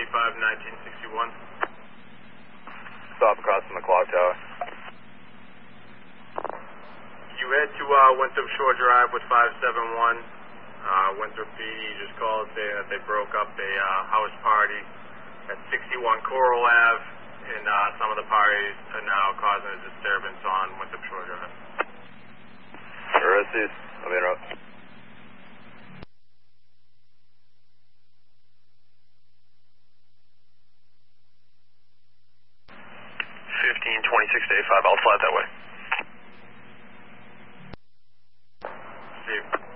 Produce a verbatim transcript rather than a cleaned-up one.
twenty-five nineteen sixty-one. Stop across from the clock tower. You head to uh, Winthrop Shore Drive with five seven one. Uh, Winthrop P D just called saying that they broke up a uh, house party at sixty-one Coral Ave, and uh, some of the parties are now causing a disturbance on Winthrop Shore Drive. Orestes, let me interrupt. fifteen twenty-six to eighty-five, I'll fly that way. Steve.